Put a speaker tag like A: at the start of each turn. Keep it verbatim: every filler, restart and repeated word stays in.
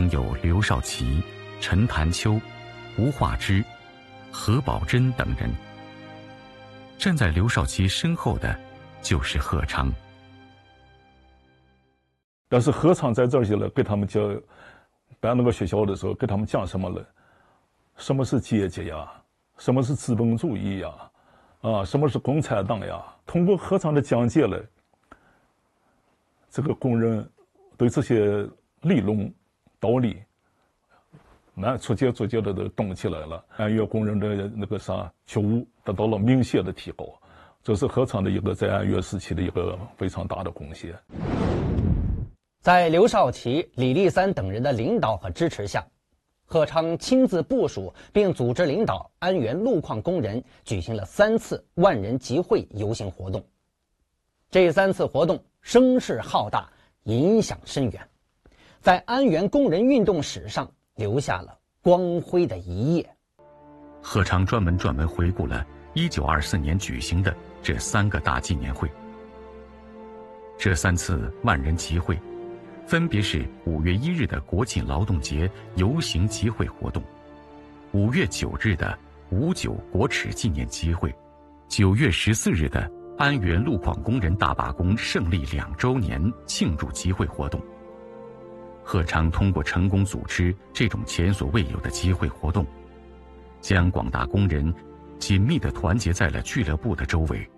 A: 中有刘少奇、陈潭秋、吴化之、何宝珍等人。站在刘少奇身后的就是贺昌。
B: 但是贺昌在这儿去了，给他们讲办那个学校的时候，给他们讲什么了？什么是阶级呀？什么是资本主义呀？啊，什么是共产党呀？通过贺昌的讲解了，这个工人对这些理论道理，慢逐渐逐渐的都懂起来了。安岳工人的那个啥觉悟得到了明显的提高，这是贺昌的一个在安岳时期的一个非常大的贡献。
C: 在刘少奇、李立三等人的领导和支持下，贺昌亲自部署并组织领导安源路矿工人举行了三次万人集会游行活动。这三次活动声势浩大，影响深远，在安源工人运动史上留下了光辉的一页。
A: 贺昌专门专门回顾了一九二四年举行的这三个大纪念会。这三次万人集会分别是五月一日的国庆劳动节游行集会活动，五月九日的五九国耻纪念集会，九月十四日的安源路矿工人大罢工胜利两周年庆祝集会活动。贺昌通过成功组织这种前所未有的集会活动，将广大工人紧密地团结在了俱乐部的周围，